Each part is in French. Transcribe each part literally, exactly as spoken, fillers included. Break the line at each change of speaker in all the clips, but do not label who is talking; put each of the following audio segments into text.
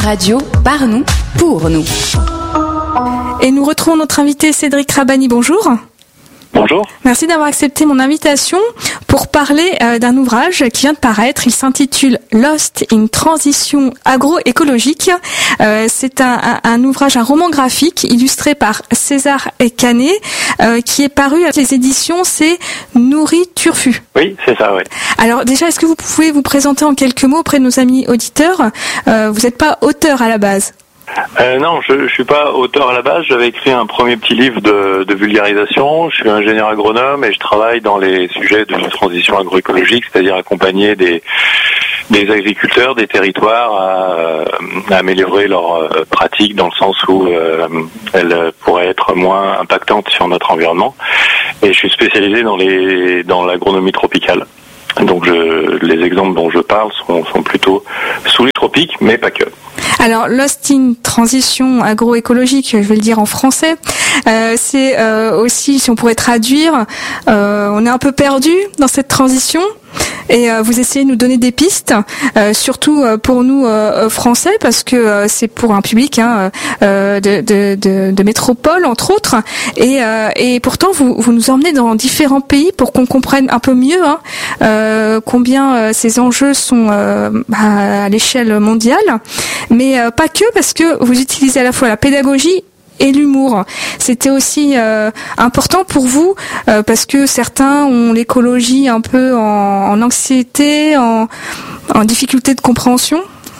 Radio par nous, pour nous.
Et nous retrouvons notre invité Cédric Rabani. Bonjour.
Bonjour.
Merci d'avoir accepté mon invitation pour parler euh, d'un ouvrage qui vient de paraître. Il s'intitule Lost in Transition agroécologique. Euh, c'est un, un, un ouvrage, un roman graphique illustré par César Canet euh, qui est paru à les éditions, c'est Nourri Turfu.
Oui, c'est ça, oui.
Alors déjà, est-ce que vous pouvez vous présenter en quelques mots auprès de nos amis auditeurs ? euh, Vous n'êtes pas auteur à la base.
Euh, non, je, je suis pas auteur à la base. J'avais écrit un premier petit livre de, de vulgarisation. Je suis ingénieur agronome et je travaille dans les sujets de transition agroécologique, c'est-à-dire accompagner des, des agriculteurs, des territoires à, à améliorer leurs pratiques dans le sens où euh, elles pourraient être moins impactantes sur notre environnement. Et je suis spécialisé dans les dans l'agronomie tropicale. Donc je, les exemples dont je parle sont, sont plutôt sous les tropiques, mais pas que.
Alors, Lost in Transition agroécologique, je vais le dire en français, euh, c'est euh, aussi, si on pourrait traduire, euh, on est un peu perdu dans cette transition. Et euh, vous essayez de nous donner des pistes, euh, surtout euh, pour nous euh, français, parce que euh, c'est pour un public hein, euh, de, de, de, de métropole, entre autres. Et, euh, et pourtant, vous, vous nous emmenez dans différents pays pour qu'on comprenne un peu mieux hein, euh, combien euh, ces enjeux sont euh, à l'échelle mondiale. Mais euh, pas que, parce que vous utilisez à la fois la pédagogie et l'humour. C'était aussi euh, important pour vous euh, parce que certains ont l'écologie un peu en, en anxiété, en, en difficulté de compréhension.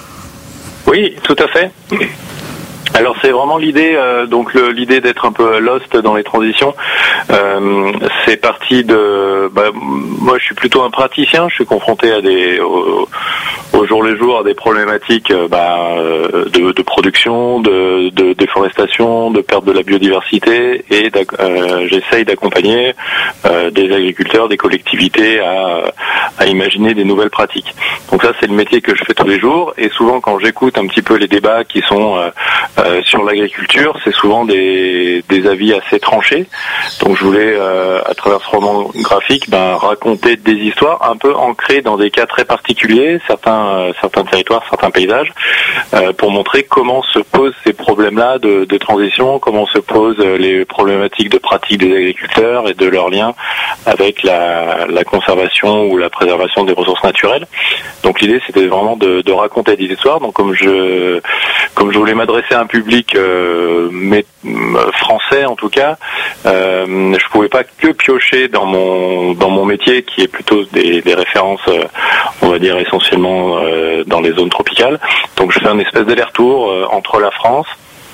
Oui, tout à fait. Alors c'est vraiment l'idée, euh, donc le, l'idée d'être un peu lost dans les transitions. Euh, c'est parti de, bah, moi je suis plutôt un praticien, je suis confronté à des, au, au jour le jour à des problématiques bah, de, de production, de, de déforestation, de perte de la biodiversité, et euh, j'essaye d'accompagner euh, des agriculteurs, des collectivités à, à imaginer des nouvelles pratiques. Donc ça c'est le métier que je fais tous les jours, et souvent quand j'écoute un petit peu les débats qui sont euh, Euh, sur l'agriculture, c'est souvent des, des avis assez tranchés. Donc je voulais, euh, à travers ce roman graphique, ben, raconter des histoires un peu ancrées dans des cas très particuliers, certains, euh, certains territoires, certains paysages, euh, pour montrer comment se posent ces problèmes-là de, de transition, comment se posent les problématiques de pratique des agriculteurs et de leur lien avec la, la conservation ou la préservation des ressources naturelles. Donc l'idée, c'était vraiment de, de raconter des histoires. Donc comme je, comme je voulais m'adresser à un public euh, mais, euh, français en tout cas, euh, je pouvais pas que piocher dans mon dans mon métier qui est plutôt des, des références, euh, on va dire essentiellement euh, dans les zones tropicales. Donc je fais un espèce d'aller-retour euh, entre la France,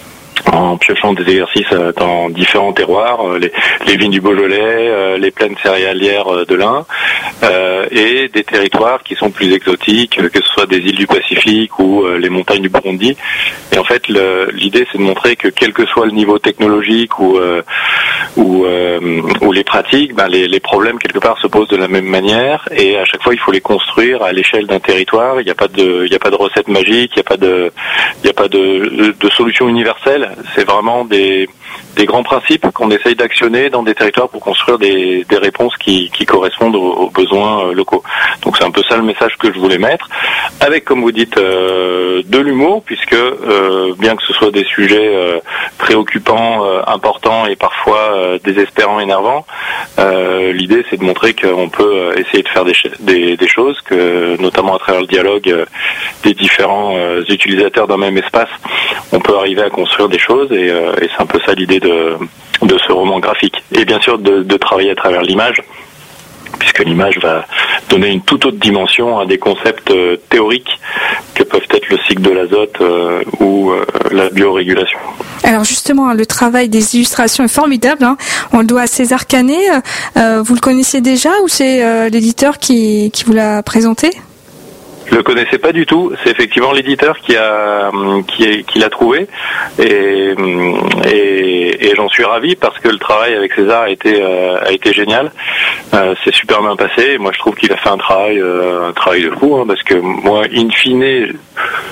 en piochant des exercices dans différents terroirs, les, les vignes du Beaujolais, les plaines céréalières de l'Ain, euh, et des territoires qui sont plus exotiques, que ce soit des îles du Pacifique ou les montagnes du Burundi. Et en fait, le, l'idée, c'est de montrer que quel que soit le niveau technologique ou euh, ou, euh, ou les pratiques, ben les, les problèmes quelque part se posent de la même manière, et à chaque fois, il faut les construire à l'échelle d'un territoire. Il n'y a pas de, il n'y a pas de recette magique, il n'y a pas de, il n'y a pas de, de, de solution universelle. C'est vraiment des, des grands principes qu'on essaye d'actionner dans des territoires pour construire des, des réponses qui, qui correspondent aux, aux besoins locaux. Donc c'est un peu ça le message que je voulais mettre, avec, comme vous dites, euh, de l'humour, puisque euh, bien que ce soit des sujets euh, préoccupants, euh, importants et parfois euh, désespérants, énervants, euh, l'idée c'est de montrer qu'on peut essayer de faire des, des, des choses, que notamment à travers le dialogue euh, des différents euh, utilisateurs d'un même espace, on peut arriver à construire des choses, et, euh, et c'est un peu ça l'idée de, de ce roman graphique. Et bien sûr de, de travailler à travers l'image, puisque l'image va donner une toute autre dimension à des concepts euh, théoriques que peuvent être le cycle de l'azote euh, ou euh, la biorégulation.
Alors justement, le travail des illustrations est formidable, hein. On le doit à César Canet. Euh, vous le connaissiez déjà, ou c'est euh, l'éditeur qui, qui vous l'a présenté ?
Je le connaissais pas du tout. C'est effectivement l'éditeur qui a qui, est, qui l'a trouvé, et, et, et j'en suis ravi parce que le travail avec César a été euh, a été génial. Euh, c'est super bien passé. Et moi, je trouve qu'il a fait un travail euh, un travail de fou, hein, parce que moi, in fine,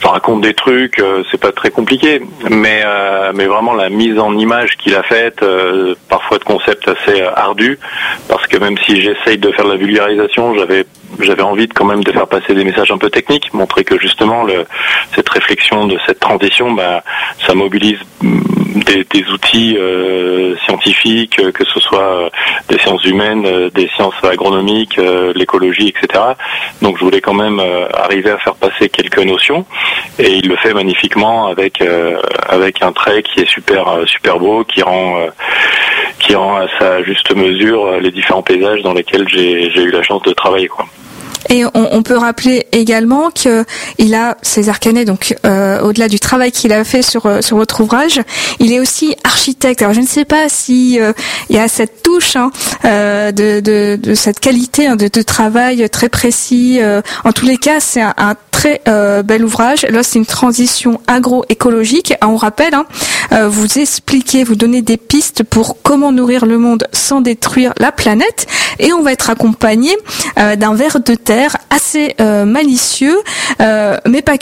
je raconte des trucs, euh, c'est pas très compliqué, mais euh, mais vraiment la mise en image qu'il a faite, euh, parfois de concepts assez euh, ardus, parce que même si j'essaye de faire de la vulgarisation, j'avais j'avais envie de quand même de faire passer des messages un peu techniques, montrer que justement le, cette réflexion de cette transition, bah, ça mobilise des, des outils euh, scientifiques, que ce soit des sciences humaines, des sciences agronomiques, euh, l'écologie, et cetera. Donc je voulais quand même euh, arriver à faire passer quelques notions, et il le fait magnifiquement avec euh, avec un trait qui est super euh, super beau, qui rend euh, qui rend à sa juste mesure euh, les différents paysages dans lesquels j'ai j'ai eu la chance de travailler, quoi.
Et on, on peut rappeler également que il a César Canet, donc euh, au-delà du travail qu'il a fait sur euh, sur votre ouvrage, il est aussi architecte. Alors je ne sais pas si euh, il y a cette touche hein, euh, de, de de cette qualité hein, de, de travail très précis. Euh, en tous les cas, c'est un, un très euh, bel ouvrage. Là, c'est une transition agroécologique. On rappelle, hein, euh, vous expliquez, vous donnez des pistes pour comment nourrir le monde sans détruire la planète, et on va être accompagné euh, d'un ver de terre assez euh, malicieux, euh, mais pas que.